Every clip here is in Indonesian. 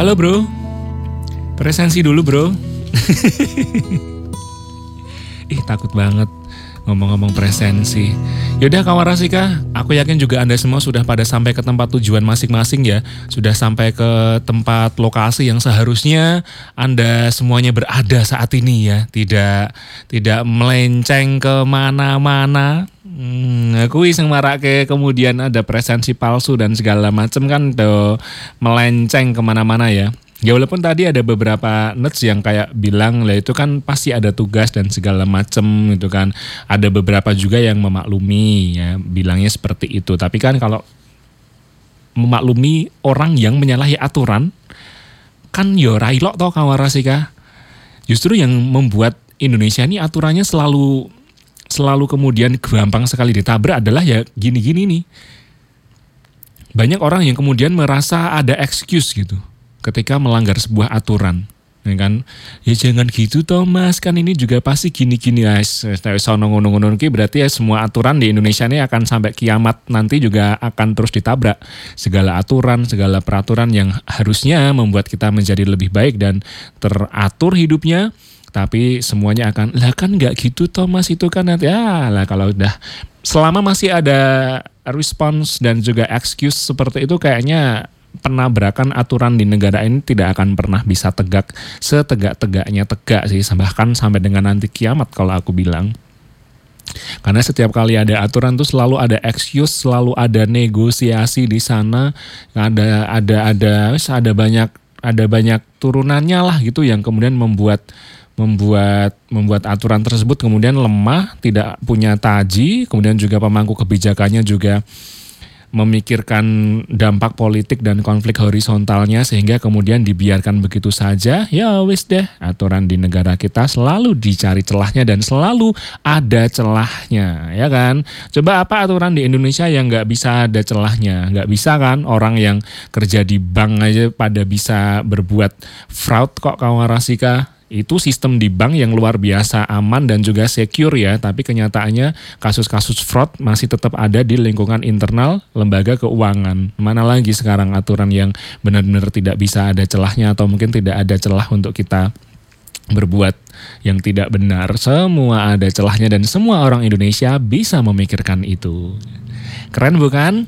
Halo bro, presensi dulu bro. Ih takut banget ngomong-ngomong presensi. Yaudah kawan Rasika, aku yakin juga Anda semua sudah pada sampai ke tempat tujuan masing-masing ya. Sudah sampai ke tempat lokasi yang seharusnya Anda semuanya berada saat ini ya. Tidak melenceng kemana-mana. Aku iseng marake kemudian ada presensi palsu dan segala macam kan tuh melenceng kemana-mana ya. Ya walaupun tadi ada beberapa nuts yang kayak bilang lah itu kan pasti ada tugas dan segala macem gitu kan. Ada beberapa juga yang memaklumi ya bilangnya seperti itu. Tapi kan kalau memaklumi orang yang menyalahi aturan kan yo railok toh kawan Rasika. Justru yang membuat Indonesia ini aturannya selalu kemudian gampang sekali ditabrak adalah ya gini-gini nih. Banyak orang yang kemudian merasa ada excuse gitu ketika melanggar sebuah aturan, ya kan? Ya jangan gitu Thomas, kan ini juga pasti gini-gini guys. Ngono-ngono berarti ya semua aturan di Indonesia ini akan sampai kiamat nanti juga akan terus ditabrak. Segala aturan, segala peraturan yang harusnya membuat kita menjadi lebih baik dan teratur hidupnya, tapi semuanya akan, lah kan nggak gitu Thomas itu kan nanti, lah kalau udah selama masih ada response dan juga excuse seperti itu kayaknya penabrakan aturan di negara ini tidak akan pernah bisa tegak setegak-tegaknya tegak sih, bahkan sampai dengan nanti kiamat kalau aku bilang. Karena setiap kali ada aturan tuh selalu ada excuse, selalu ada negosiasi di sana, ada banyak turunannya lah gitu yang kemudian membuat aturan tersebut kemudian lemah, tidak punya taji, kemudian juga pemangku kebijakannya juga memikirkan dampak politik dan konflik horizontalnya sehingga kemudian dibiarkan begitu saja. Ya wis deh, aturan di negara kita selalu dicari celahnya dan selalu ada celahnya, ya kan? Coba apa aturan di Indonesia yang nggak bisa ada celahnya? Nggak bisa kan? Orang yang kerja di bank aja pada bisa berbuat fraud kok kawan Rasika. Itu sistem di bank yang luar biasa aman dan juga secure ya, tapi kenyataannya kasus-kasus fraud masih tetap ada di lingkungan internal lembaga keuangan. Mana lagi sekarang aturan yang benar-benar tidak bisa ada celahnya atau mungkin tidak ada celah untuk kita berbuat yang tidak benar. Semua ada celahnya dan semua orang Indonesia bisa memikirkan itu. Keren bukan?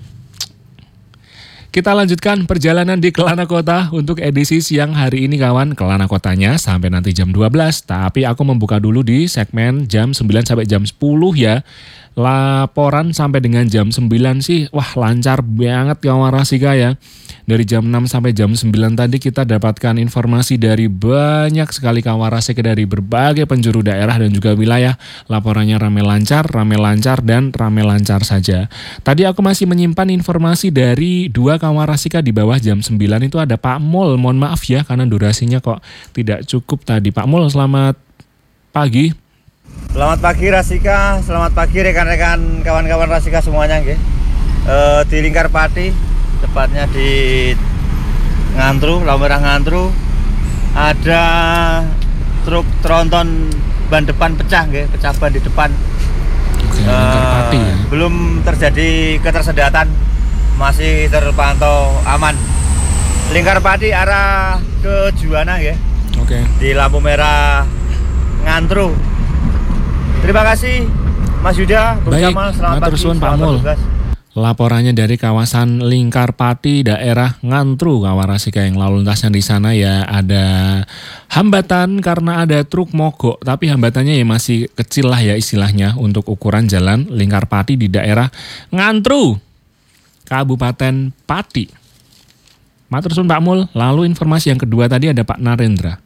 Kita lanjutkan perjalanan di Kelana Kota untuk edisi siang hari ini kawan. Kelana Kotanya sampai nanti jam 12. Tapi aku membuka dulu di segmen jam 9 sampai jam 10 ya. Laporan sampai dengan jam 9 sih. Wah lancar banget kawan Rasika ya. Dari jam 6 sampai jam 9 tadi kita dapatkan informasi dari banyak sekali kawan Rasika dari berbagai penjuru daerah dan juga wilayah. Laporannya rame lancar dan rame lancar saja. Tadi aku masih menyimpan informasi dari dua kawan Rasika di bawah jam 9 itu ada Pak Mul. Mohon maaf ya karena durasinya kok tidak cukup tadi. Pak Mul selamat pagi. Selamat pagi Rasika, selamat pagi rekan-rekan kawan-kawan Rasika semuanya nggih. Di Lingkar Pati, tepatnya di Ngantru, Lampu Merah Ngantru, ada truk tronton ban depan pecah nggih, pecah ban di depan. Lingkar Pati ya. Belum terjadi ketersedatan, masih terpantau aman. Lingkar Pati arah ke Juwana nggih. Oke. Di lampu merah Ngantru. Terima kasih Mas Yuda, Bung Jamal, selamat pagi, Pak Mul. Laporannya dari kawasan Lingkar Pati, daerah Ngantru, kawan Rasika yang lalu lintasnya di sana ya ada hambatan karena ada truk mogok, tapi hambatannya ya masih kecil lah ya istilahnya untuk ukuran jalan Lingkar Pati di daerah Ngantru, Kabupaten Pati. Matur suwun Pak Mul. Lalu informasi yang kedua tadi ada Pak Narendra.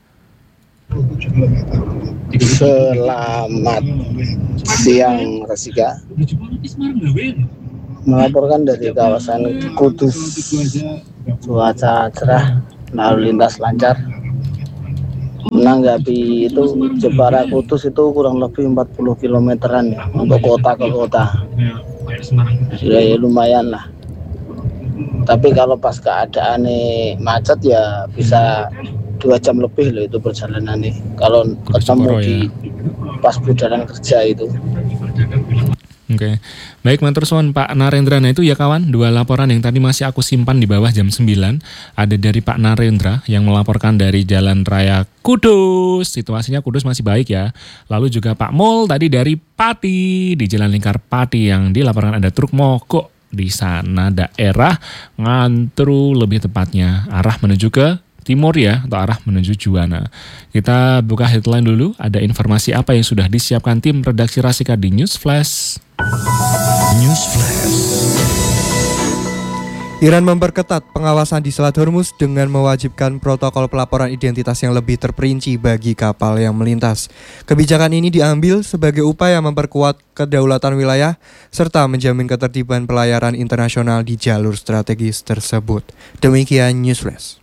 Selamat siang Rasika. Melaporkan dari kawasan Kudus, cuaca cerah, lalu lintas lancar. Menanggapi itu Jepara Kudus itu kurang lebih 40 kilometeran ya, untuk kota ke kota. Ya lumayan lah. Tapi kalau pas keadaan macet ya bisa 2 jam lebih loh itu perjalanan nih. Kalau ketemu di pas bundaran kerja itu. Oke. Baik, matur suwun Pak Narendra. Nah itu ya kawan, 2 laporan yang tadi masih aku simpan di bawah jam 9. Ada dari Pak Narendra yang melaporkan dari Jalan Raya Kudus. Situasinya Kudus masih baik ya. Lalu juga Pak Mul tadi dari Pati, di Jalan Lingkar Pati yang dilaporkan ada truk mogok di sana daerah Ngantru lebih tepatnya arah menuju ke timur ya, atau arah menuju Juwana. Kita buka headline dulu, ada informasi apa yang sudah disiapkan tim redaksi Rasika di News Flash. News Flash. Iran memperketat pengawasan di Selat Hormuz dengan mewajibkan protokol pelaporan identitas yang lebih terperinci bagi kapal yang melintas. Kebijakan ini diambil sebagai upaya memperkuat kedaulatan wilayah serta menjamin ketertiban pelayaran internasional di jalur strategis tersebut. Demikian News Flash.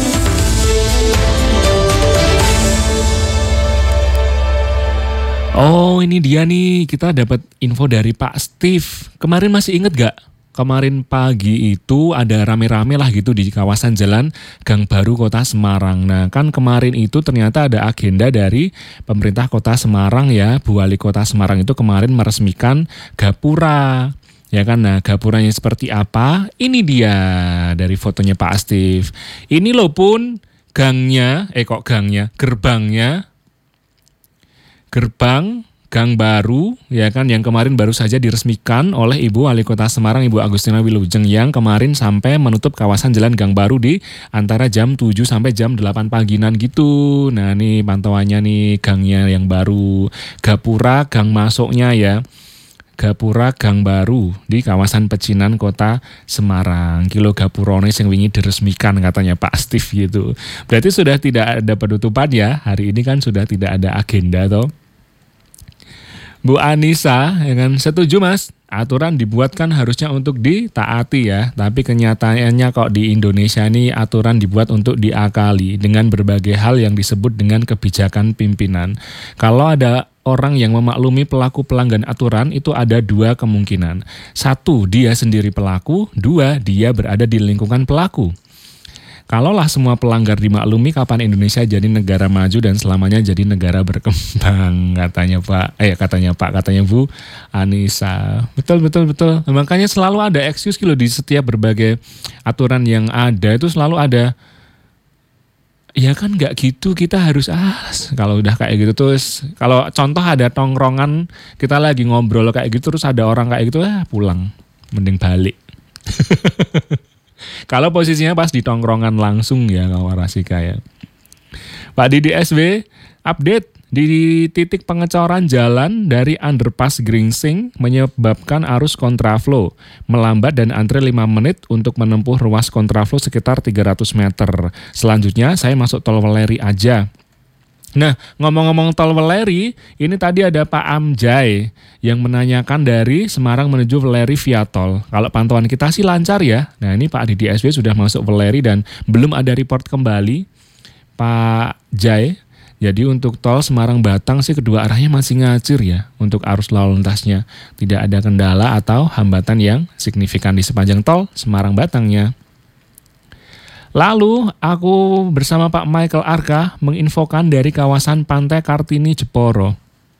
Oh ini dia nih, kita dapat info dari Pak Steve. Kemarin masih inget gak? Kemarin pagi itu ada rame-rame lah gitu di kawasan Jalan Gang Baru Kota Semarang. Nah kan kemarin itu ternyata ada agenda dari pemerintah Kota Semarang ya. Bu Wali Kota Semarang itu kemarin meresmikan Gapura. Ya kan, nah gapuranya seperti apa? Ini dia dari fotonya Pak Steve. Ini loh pun gerbang Gang Baru ya kan yang kemarin baru saja diresmikan oleh Ibu Wali Kota Semarang Ibu Agustina Wilujeng yang kemarin sampai menutup kawasan Jalan Gang Baru di antara jam 7 sampai jam 8 pagian gitu. Nah, ini pantauannya nih gangnya yang baru. Gapura gang masuknya ya. Gapura Gang Baru di kawasan Pecinan Kota Semarang. Kilo Gapurone yang wingi diresmikan katanya Pak Steve gitu. Berarti sudah tidak ada penutupan ya. Hari ini kan sudah tidak ada agenda toh. Bu Anissa, ya kan, setuju Mas, aturan dibuat kan harusnya untuk ditaati ya, tapi kenyataannya kok di Indonesia ini aturan dibuat untuk diakali dengan berbagai hal yang disebut dengan kebijakan pimpinan. Kalau ada orang yang memaklumi pelaku pelanggaran aturan itu ada 2 kemungkinan. 1, dia sendiri pelaku, 2, dia berada di lingkungan pelaku. Kalaulah semua pelanggar dimaklumi, kapan Indonesia jadi negara maju dan selamanya jadi negara berkembang, katanya Bu Anissa. Betul. Makanya selalu ada excuse gitu di setiap berbagai aturan yang ada itu selalu ada. Ya kan nggak gitu, kita harus kalau udah kayak gitu terus, kalau contoh ada tongkrongan kita lagi ngobrol kayak gitu terus ada orang kayak gitu pulang, mending balik. Kalau posisinya pas di tongkrongan langsung ya kawan Rasika ya. Pak Didi SW update di titik pengecoran jalan dari underpass Gringsing menyebabkan arus kontraflow melambat dan antre 5 menit untuk menempuh ruas kontraflow sekitar 300 meter. Selanjutnya saya masuk tol Weleri aja. Nah, ngomong-ngomong tol Weleri, ini tadi ada Pak Amjay yang menanyakan dari Semarang menuju Weleri via tol. Kalau pantauan kita sih lancar ya. Nah, ini Pak Didi SW sudah masuk Weleri dan belum ada report kembali Pak Jay. Jadi untuk tol Semarang-Batang sih kedua arahnya masih ngacir ya untuk arus lalu lintasnya. Tidak ada kendala atau hambatan yang signifikan di sepanjang tol Semarang-Batangnya. Lalu aku bersama Pak Michael Arka menginfokan dari kawasan Pantai Kartini Jeporo.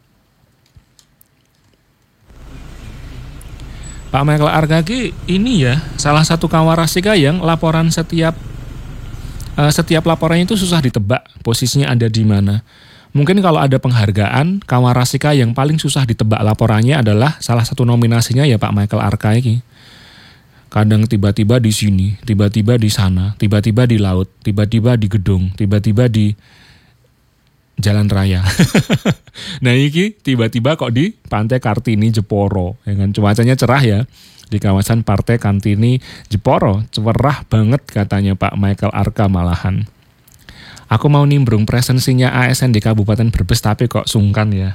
Pak Michael Arka ini ya salah satu kawarasika yang laporan setiap laporannya itu susah ditebak posisinya ada di mana. Mungkin kalau ada penghargaan kawarasika yang paling susah ditebak laporannya adalah salah satu nominasinya ya Pak Michael Arka ini. Kadang tiba-tiba di sini, tiba-tiba di sana, tiba-tiba di laut, tiba-tiba di gedung, tiba-tiba di jalan raya. Nah ini tiba-tiba kok di Pantai Kartini Jeporo. Ya kan? Cuacanya cerah ya. Di kawasan Pantai Kartini Jeporo. Cerah banget katanya Pak Michael Arka malahan. Aku mau nimbrung presensinya ASN di Kabupaten Brebes tapi kok sungkan ya.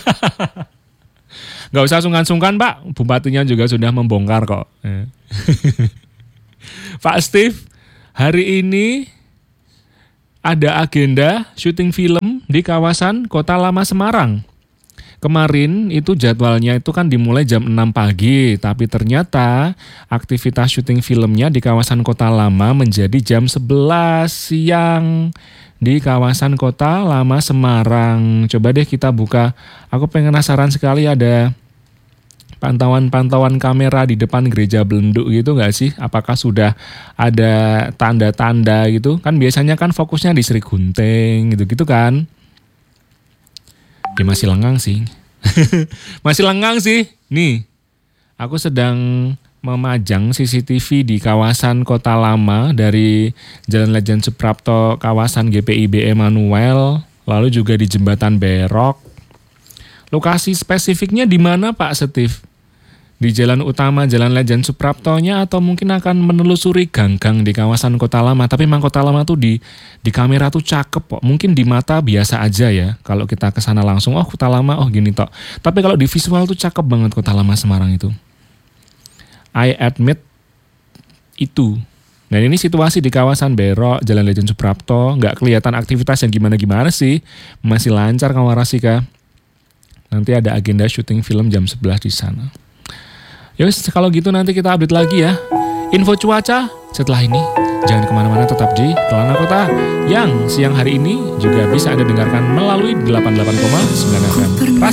Gak usah sungkan-sungkan Pak, bupatinya juga sudah membongkar kok. Pak Steve, hari ini ada agenda syuting film di kawasan Kota Lama Semarang. Kemarin itu jadwalnya itu kan dimulai jam 6 pagi, tapi ternyata aktivitas syuting filmnya di kawasan Kota Lama menjadi jam 11 siang di kawasan Kota Lama Semarang. Coba deh kita buka, aku pengen penasaran sekali ada pantauan-pantauan kamera di depan gereja Belenduk gitu nggak sih? Apakah sudah ada tanda-tanda gitu? Kan biasanya kan fokusnya di Sri Gunting gitu-gitu kan? Ya masih lengang sih. Masih lengang sih. Nih, aku sedang memajang CCTV di kawasan Kota Lama dari Jalan Lejen Suprapto, kawasan GPIB Emanuel, lalu juga di Jembatan Berok. Lokasi spesifiknya di mana Pak Setif? Di jalan utama Jalan Lejen Supraptonya atau mungkin akan menelusuri gang-gang di kawasan Kota Lama? Tapi memang Kota Lama tuh di kamera tuh cakep kok. Mungkin di mata biasa aja ya. Kalau kita ke sana langsung, oh Kota Lama, oh gini tok. Tapi kalau di visual tuh cakep banget Kota Lama Semarang itu. I admit itu. Dan ini situasi di kawasan Berok, Jalan Lejen Suprapto, nggak kelihatan aktivitas yang gimana-gimana sih. Masih lancar Kawarasika. Nanti ada agenda syuting film jam 11 di sana. Yus, kalau gitu nanti kita update lagi ya. Info cuaca setelah ini. Jangan kemana-mana, tetap di Kelana Kota yang siang hari ini juga bisa Anda dengarkan melalui 88,9 FM.